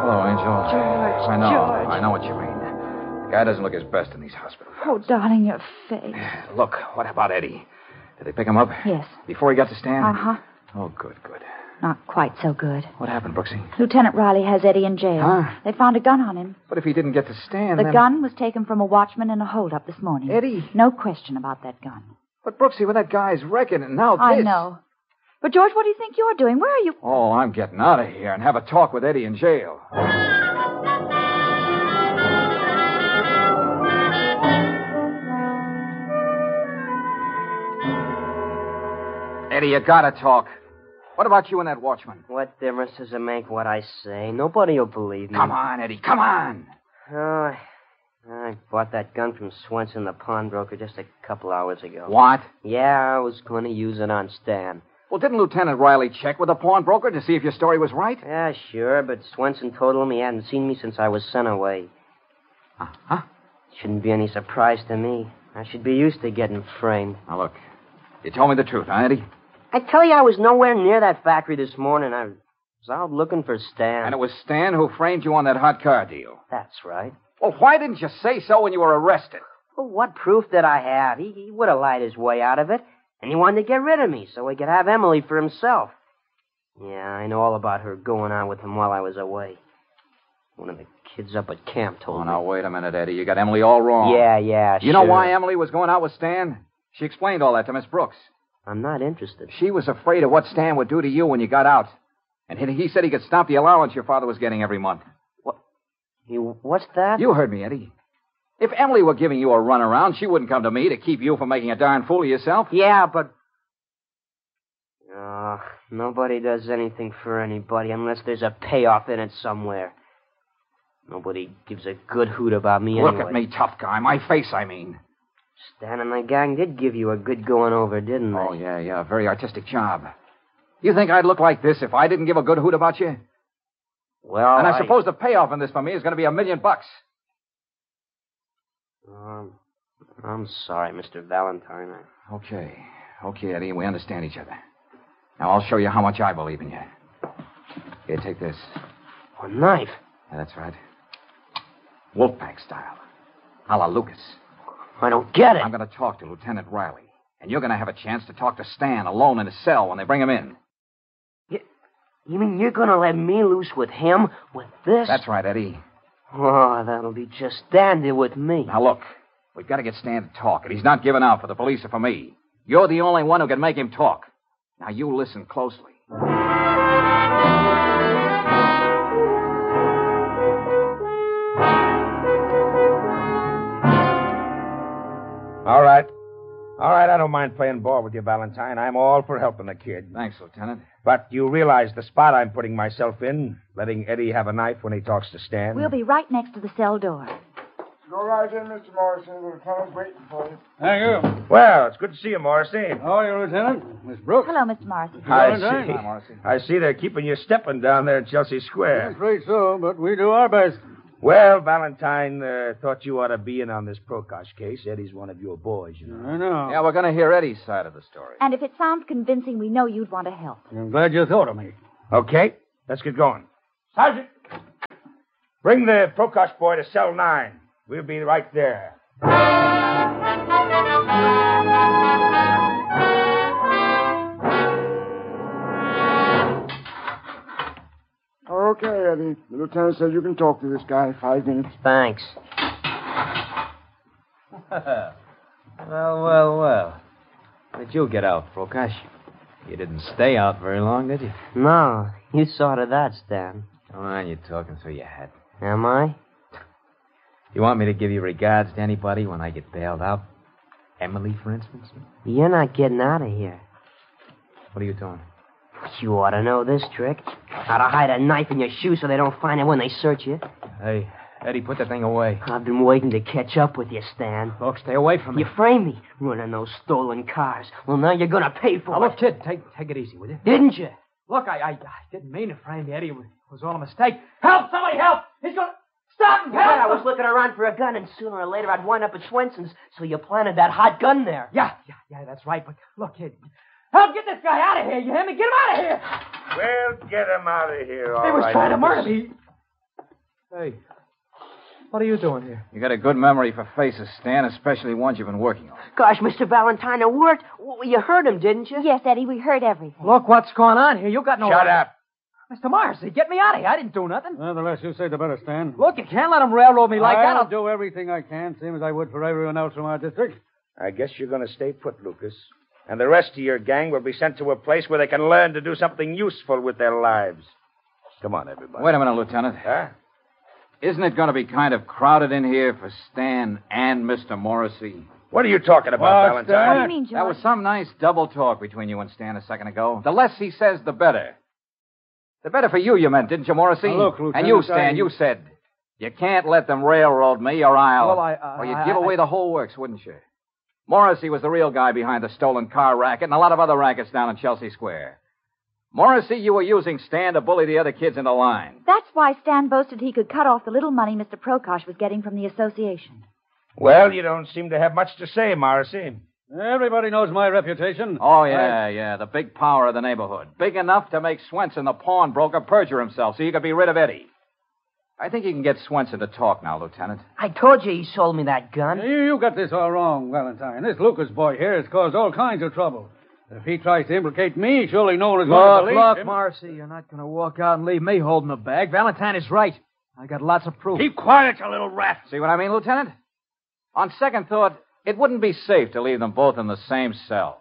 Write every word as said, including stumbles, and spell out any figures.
Hello, Angel. George, I know. George. I know what you mean. The guy doesn't look his best in these hospitals. Oh, darling, your face. Look, what about Eddie? Did they pick him up? Yes. Before he got to stand? Uh-huh. Oh, good, good. Not quite so good. What happened, Brooksy? Lieutenant Riley has Eddie in jail. Huh? They found a gun on him. But if he didn't get to stand, The then... gun was taken from a watchman in a holdup this morning. Eddie? No question about that gun. But, Brooksy, when that guy's wrecking and now this... I know. But, George, what do you think you're doing? Where are you... Oh, I'm getting out of here and have a talk with Eddie in jail. Eddie, you gotta talk. What about you and that watchman? What difference does it make what I say? Nobody will believe me. Come on, Eddie, come on. Oh, I, I bought that gun from Swenson, the pawnbroker, just a couple hours ago. What? Yeah, I was going to use it on Stan. Well, didn't Lieutenant Riley check with the pawnbroker to see if your story was right? Yeah, sure, but Swenson told him he hadn't seen me since I was sent away. Uh-huh. Shouldn't be any surprise to me. I should be used to getting framed. Now, look, you told me the truth, huh, Eddie? I tell you, I was nowhere near that factory this morning. I was out looking for Stan. And it was Stan who framed you on that hot car deal. That's right. Well, why didn't you say so when you were arrested? Well, what proof did I have? He, he would have lied his way out of it. And he wanted to get rid of me so he could have Emily for himself. Yeah, I know all about her going on with him while I was away. One of the kids up at camp told Oh, me. now, wait a minute, Eddie. You got Emily all wrong. Yeah, yeah, You sure. know why Emily was going out with Stan? She explained all that to Miss Brooks. I'm not interested. She was afraid of what Stan would do to you when you got out. And he he said he could stop the allowance your father was getting every month. What? You, what's that? You heard me, Eddie. If Emily were giving you a runaround, she wouldn't come to me to keep you from making a darn fool of yourself. Yeah, but... Oh, nobody does anything for anybody unless there's a payoff in it somewhere. Nobody gives a good hoot about me anyway. Look at me, tough guy. My face, I mean. Stan and the gang did give you a good going over, didn't they? Oh, yeah, yeah. Very artistic job. You think I'd look like this if I didn't give a good hoot about you? Well, And I, I suppose the payoff in this for me is going to be a million bucks. Um, I'm sorry, Mister Valentine. I... Okay. Okay, Eddie, we understand each other. Now, I'll show you how much I believe in you. Here, take this. A knife? Yeah, that's right. Wolfpack style. A la Lucas. I don't get it. I'm going to talk to Lieutenant Riley. And you're going to have a chance to talk to Stan alone in his cell when they bring him in. You, you mean you're going to let me loose with him? With this? That's right, Eddie. Oh, that'll be just dandy with me. Now, look. We've got to get Stan to talk, and he's not giving out for the police or for me. You're the only one who can make him talk. Now, you listen closely. All right. All right, I don't mind playing ball with you, Valentine. I'm all for helping the kid. Thanks, Lieutenant. But you realize the spot I'm putting myself in, letting Eddie have a knife when he talks to Stan? We'll be right next to the cell door. Go right in, Mister Morrissey. The lieutenant's waiting for you. Thank you. Well, it's good to see you, Morrissey. How are you, Lieutenant? Miss Brooks? Hello, Mister Morrissey. I Valentine. see. Hi, Morrissey. I see they're keeping you stepping down there in Chelsea Square. Afraid so, but we do our best. Well, Valentine, uh, thought you ought to be in on this Prokosh case. Eddie's one of your boys, you know. I know. Yeah, we're going to hear Eddie's side of the story. And if it sounds convincing, we know you'd want to help. I'm glad you thought of me. Okay, let's get going. Sergeant, bring the Prokosh boy to cell nine. We'll be right there. Okay, Eddie. The lieutenant said you can talk to this guy. Five minutes. Thanks. Well, well, well. How did you get out, Prokosh? You didn't stay out very long, did you? No, you saw to that, Stan. Come on, you're talking through your head. Am I? You want me to give you regards to anybody when I get bailed out? Emily, for instance? You're not getting out of here. What are you doing? You ought to know this trick. How to hide a knife in your shoe so they don't find it when they search you. Hey, Eddie, put that thing away. I've been waiting to catch up with you, Stan. Look, stay away from me. You framed me running those stolen cars. Well, now you're going to pay for Now, it. look, kid, take, take it easy, will you? Didn't you? Look, I, I, I didn't mean to frame you, Eddie. It was, it was all a mistake. Help! Somebody help! He's going to... Stop him! Yeah, I was looking around for a gun, and sooner or later I'd wind up at Swenson's, so you planted that hot gun there. Yeah, yeah, yeah, that's right. But look, kid, help get this guy out of here. You hear me? Get him out of here. Well, get him out of here, all He was right. trying to murder me. Hey, what are you doing here? You got a good memory for faces, Stan, especially ones you've been working on. Gosh, Mister Valentine, it worked. Well, you heard him, didn't you? Yes, Eddie, we heard everything. Look what's going on here. You got no... Shut up. Mister Morrissey, get me out of here. I didn't do nothing. Well, the less you say, the better, Stan. Look, you can't let him railroad me like I'll that. I'll do everything I can, same as I would for everyone else from our district. I guess you're going to stay put, Lucas. And the rest of your gang will be sent to a place where they can learn to do something useful with their lives. Come on, everybody. Wait a minute, Lieutenant. Huh? Isn't it going to be kind of crowded in here for Stan and Mister Morrissey? What are you talking about, What, Valentine? What do you mean, George? That was some nice double talk between you and Stan a second ago. The less he says, the better. The better for you, you meant, didn't you, Morrissey? Now, look, Lieutenant, and you, Stan, I- you said, you can't let them railroad me or I'll... Well, I- I- or you'd I- give I- away the whole works, wouldn't you? Morrissey was the real guy behind the stolen car racket and a lot of other rackets down in Chelsea Square. Morrissey, you were using Stan to bully the other kids into line. That's why Stan boasted he could cut off the little money Mister Prokosh was getting from the association. Well, you don't seem to have much to say, Morrissey. Everybody knows my reputation. Oh, yeah, yeah, the big power of the neighborhood. Big enough to make Swenson, the pawnbroker, perjure himself so you could be rid of Eddie. I think you can get Swenson to talk now, Lieutenant. I told you he sold me that gun. You, you got this all wrong, Valentine. This Lucas boy here has caused all kinds of trouble. If he tries to implicate me, surely no one is going to Look, believe look, him. Morrissey, you're not going to walk out and leave me holding the bag. Valentine is right. I got lots of proof. Keep quiet, you little rat. See what I mean, Lieutenant? On second thought, it wouldn't be safe to leave them both in the same cell.